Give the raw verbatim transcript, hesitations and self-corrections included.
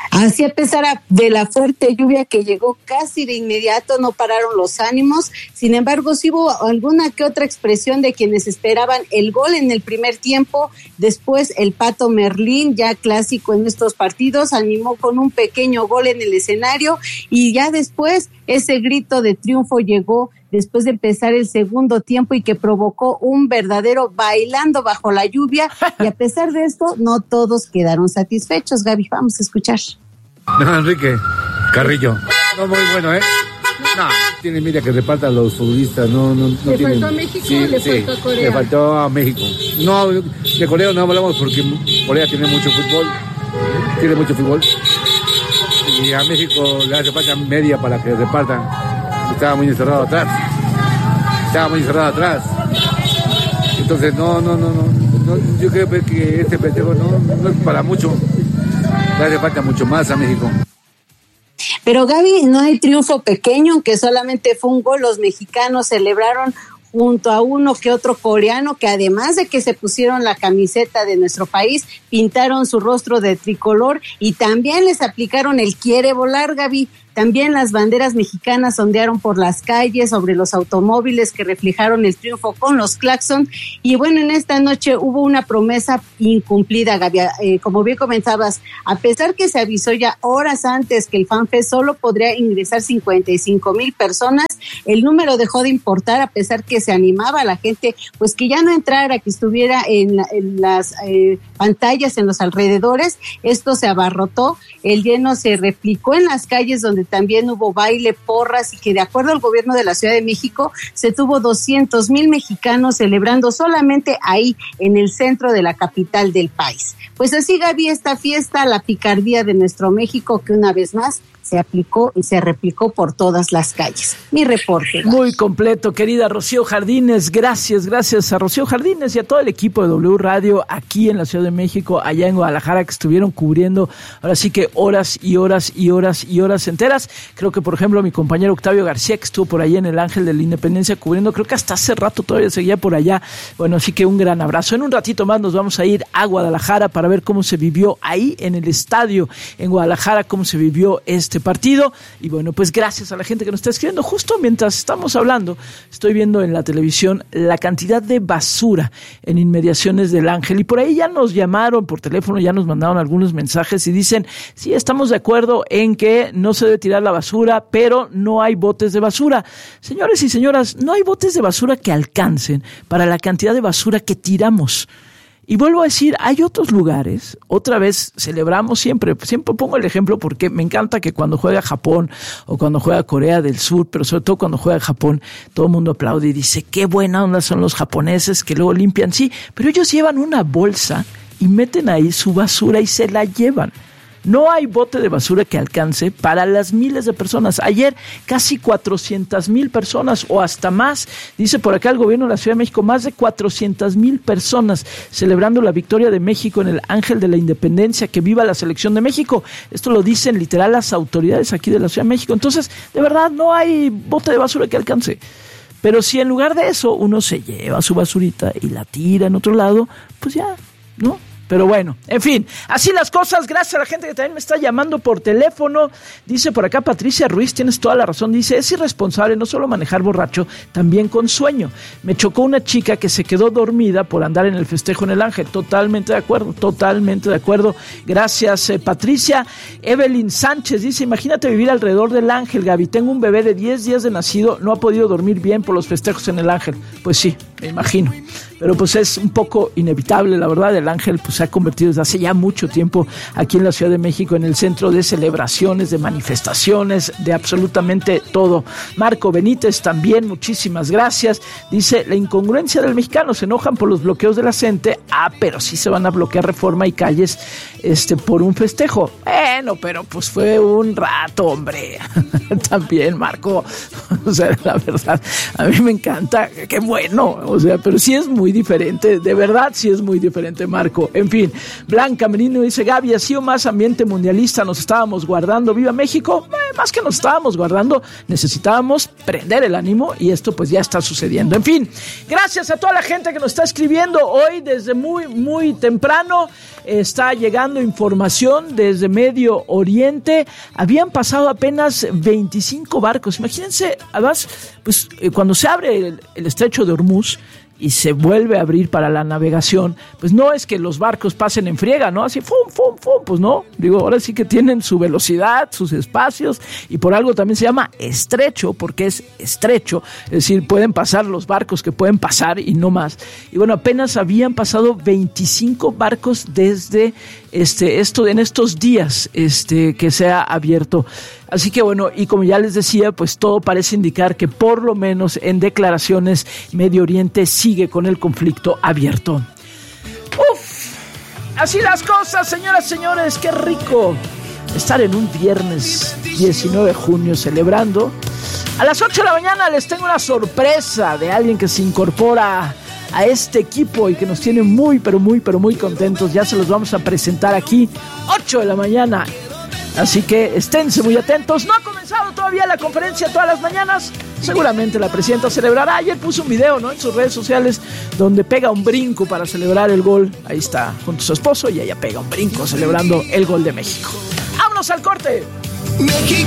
Así, a pesar de la fuerte lluvia que llegó casi de inmediato, no pararon los ánimos. Sin embargo, sí hubo alguna que otra expresión de quienes esperaban el gol en el primer tiempo. Después, el Pato Merlín, ya clásico en estos partidos, animó con un pequeño gol en el escenario. Y ya después, ese grito de triunfo llegó después de empezar el segundo tiempo y que provocó un verdadero bailando bajo la lluvia. Y a pesar de esto, no todos quedaron satisfechos. Gaby, vamos a escuchar. No, Enrique Carrillo, no muy bueno, ¿eh? No, tiene mira que reparta a los futbolistas, no, no, no ¿Le tienen... faltó a México sí, o le sí, faltó a Corea? Le faltó a México. No, de Corea no hablamos porque Corea tiene mucho fútbol, tiene mucho fútbol. Y a México le hace falta media para que repartan. Estaba muy encerrado atrás. Estaba muy encerrado atrás. Entonces, no, no, no, no. no yo creo que este festejo no, no es para mucho. Le hace falta mucho más a México. Pero Gaby, no hay triunfo pequeño, aunque solamente fue un gol. Los mexicanos celebraron junto a uno que otro coreano, que además de que se pusieron la camiseta de nuestro país, pintaron su rostro de tricolor y también les aplicaron el quiere volar, Gaby. También las banderas mexicanas ondearon por las calles, sobre los automóviles que reflejaron el triunfo con los claxon. Y bueno, en esta noche hubo una promesa incumplida, Gaby. Eh, como bien comentabas, a pesar que se avisó ya horas antes que el FanFest solo podría ingresar cincuenta y cinco mil personas, el número dejó de importar, a pesar que se animaba a la gente, pues que ya no entrara, que estuviera en, la, en las eh, pantallas en los alrededores. Esto se abarrotó, el lleno se replicó en las calles donde también hubo baile, porras, y que de acuerdo al gobierno de la Ciudad de México se tuvo doscientos mil mexicanos celebrando solamente ahí en el centro de la capital del país. Pues así, Gaby, esta fiesta, la picardía de nuestro México, que una vez más se aplicó y se replicó por todas las calles. Mi reporte. Gaby. Muy completo, querida Rocío Jardines. Gracias, gracias a Rocío Jardines y a todo el equipo de W Radio aquí en la Ciudad de México, allá en Guadalajara, que estuvieron cubriendo ahora sí que horas y horas y horas y horas enteras. Creo que, por ejemplo, mi compañero Octavio García, que estuvo por ahí en el Ángel de la Independencia cubriendo, creo que hasta hace rato todavía seguía por allá. Bueno, así que un gran abrazo. En un ratito más nos vamos a ir a Guadalajara para ver cómo se vivió ahí en el estadio en Guadalajara, cómo se vivió este partido. Y bueno, pues gracias a la gente que nos está escribiendo. Justo mientras estamos hablando, estoy viendo en la televisión la cantidad de basura en inmediaciones del Ángel, y por ahí ya nos llamaron por teléfono, ya nos mandaron algunos mensajes y dicen, sí, estamos de acuerdo en que no se debe tirar la basura, pero no hay botes de basura. Señores y señoras, no hay botes de basura que alcancen para la cantidad de basura que tiramos. Y vuelvo a decir, hay otros lugares, otra vez celebramos siempre, siempre pongo el ejemplo porque me encanta que cuando juega Japón o cuando juega Corea del Sur, pero sobre todo cuando juega Japón, todo el mundo aplaude y dice, qué buena onda son los japoneses que luego limpian, sí, pero ellos llevan una bolsa y meten ahí su basura y se la llevan. No hay bote de basura que alcance para las miles de personas. Ayer casi cuatrocientas mil personas o hasta más, dice por acá el gobierno de la Ciudad de México, más de cuatrocientas mil personas celebrando la victoria de México en el Ángel de la Independencia. Que viva la selección de México. Esto lo dicen literal las autoridades aquí de la Ciudad de México. Entonces, de verdad, no hay bote de basura que alcance. Pero si en lugar de eso uno se lleva su basurita y la tira en otro lado, pues ya, ¿no? Pero bueno, en fin, así las cosas. Gracias a la gente que también me está llamando por teléfono. Dice por acá Patricia Ruiz, tienes toda la razón. Dice, es irresponsable no solo manejar borracho, también con sueño. Me chocó una chica que se quedó dormida por andar en el festejo en el Ángel. Totalmente de acuerdo, totalmente de acuerdo. Gracias, eh, Patricia. Evelyn Sánchez dice, imagínate vivir alrededor del Ángel, Gaby. Tengo un bebé de diez días de nacido, no ha podido dormir bien por los festejos en el Ángel. Pues sí, me imagino. Pero pues es un poco inevitable, la verdad. El Ángel pues se ha convertido desde hace ya mucho tiempo aquí en la Ciudad de México en el centro de celebraciones, de manifestaciones, de absolutamente todo. Marco Benítez también, muchísimas gracias. Dice, la incongruencia del mexicano, se enojan por los bloqueos de la gente. Ah, pero sí se van a bloquear Reforma y calles este, por un festejo. Bueno, pero pues fue un rato, hombre. También, Marco. O sea, la verdad, a mí me encanta. Qué bueno. O sea, pero sí es muy diferente. De verdad, sí es muy diferente, Marco. En fin, Blanca Merino dice, Gaby, así o más ambiente mundialista nos estábamos guardando. ¡Viva México! más que nos estábamos guardando, necesitábamos prender el ánimo y esto pues ya está sucediendo. En fin, gracias a toda la gente que nos está escribiendo hoy desde muy, muy temprano. Está llegando información desde Medio Oriente. Habían pasado apenas veinticinco barcos. Imagínense, además, pues cuando se abre el, el estrecho de Hormuz y se vuelve a abrir para la navegación, pues no es que los barcos pasen en friega, ¿no? Así, fum, fum, fum, pues no. Digo, ahora sí que tienen su velocidad, sus espacios, y por algo también se llama estrecho, porque es estrecho. Es decir, pueden pasar los barcos que pueden pasar y no más. Y bueno, apenas habían pasado veinticinco barcos desde este, esto, en estos días este, que se ha abierto. Así que bueno, y como ya les decía, pues todo parece indicar que por lo menos en declaraciones Medio Oriente sigue con el conflicto abierto. ¡Uf! Así las cosas, señoras y señores, qué rico estar en un viernes diecinueve de junio celebrando. A las ocho de la mañana les tengo una sorpresa de alguien que se incorpora a este equipo y que nos tiene muy, pero muy, pero muy contentos. Ya se los vamos a presentar aquí, ocho de la mañana. Así que esténse muy atentos. No ha comenzado todavía la conferencia todas las mañanas. Seguramente la presidenta celebrará. Ayer puso un video, ¿no?, en sus redes sociales donde pega un brinco para celebrar el gol. Ahí está junto a su esposo y ella pega un brinco celebrando el gol de México. ¡Vámonos al corte! México.